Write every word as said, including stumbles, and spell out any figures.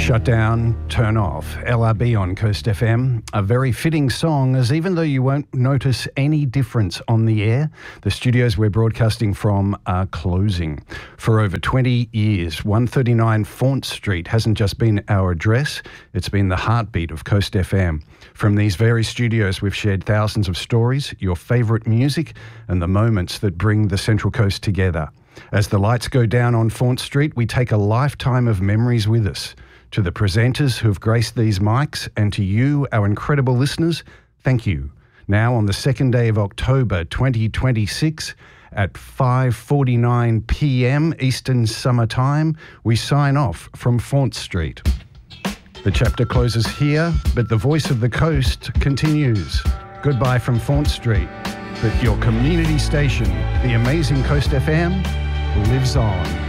Shut down, turn off. L R B on Coast F M. A very fitting song, as even though you won't notice any difference on the air, the studios we're broadcasting from are closing. For over twenty years, one thirty-nine Faunt Street hasn't just been our address, it's been the heartbeat of Coast F M. From these very studios, we've shared thousands of stories, your favourite music, and the moments that bring the Central Coast together. As the lights go down on Faunt Street, we take a lifetime of memories with us. To the presenters who've graced these mics, and to you, our incredible listeners, thank you. Now on the second day of October twenty twenty-six at five forty-nine p m Eastern Summer Time, we sign off from Faunt Street. The chapter closes here, but the voice of the coast continues. Goodbye from Faunt Street, but your community station, the amazing Coast F M, lives on.